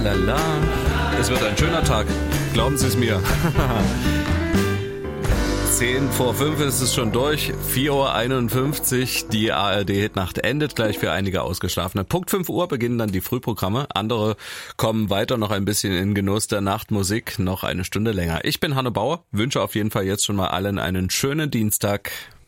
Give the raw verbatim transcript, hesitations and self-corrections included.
Lala. Es wird ein schöner Tag. Glauben Sie es mir. Zehn vor fünf ist es schon durch. vier Uhr einundfünfzig. Die A R D-Hitnacht endet gleich für einige Ausgeschlafene. Punkt fünf Uhr beginnen dann die Frühprogramme. Andere kommen weiter noch ein bisschen in Genuss der Nachtmusik. Noch eine Stunde länger. Ich bin Hanne Bauer. Wünsche auf jeden Fall jetzt schon mal allen einen schönen Dienstag.